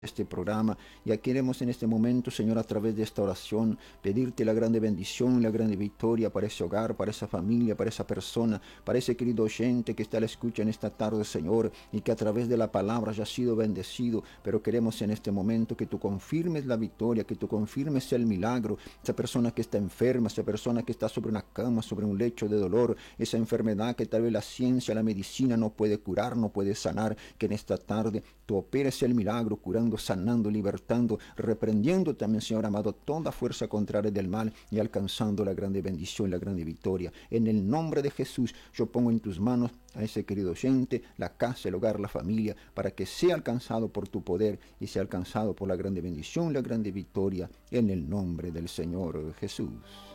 este programa. Ya queremos en este momento, Señor, a través de esta oración, pedirte la grande bendición, la grande victoria para ese hogar, para esa familia, para esa persona, para ese querido oyente que está a la escucha en esta tarde, Señor, y que a través de la palabra ya ha sido bendecido. Pero queremos en este momento que tú confirmes la victoria, que tú confirmes el milagro. Esa persona que está enferma, esa persona que está sobre una cama, sobre un lecho de dolor, esa enfermedad que tal vez la ciencia, la medicina no puede curar, no puede sanar, que en esta tarde tú operes el milagro, curando, sanando, libertando, reprendiendo también, Señor amado, toda fuerza contraria del mal y alcanzando la grande bendición, la grande victoria. En el nombre de Jesús, yo pongo en tus manos a ese querido oyente, la casa, el hogar, la familia, para que sea alcanzado por tu poder y sea alcanzado por la grande bendición, la grande victoria, en el nombre del Señor Jesús.